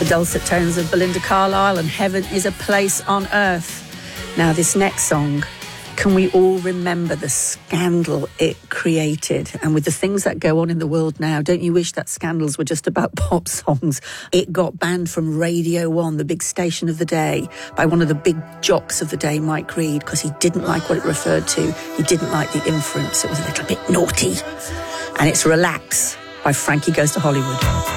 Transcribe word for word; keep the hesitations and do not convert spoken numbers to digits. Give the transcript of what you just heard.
the dulcet tones of Belinda Carlisle and Heaven is a Place on Earth. Now, this next song, can we all remember the scandal it created? And with the things that go on in the world now, don't you wish that scandals were just about pop songs? It got banned from Radio One, the big station of the day, by one of the big jocks of the day, Mike Reid, because he didn't like what it referred to. He didn't like the inference. It was a little bit naughty. And it's Relax by Frankie Goes to Hollywood.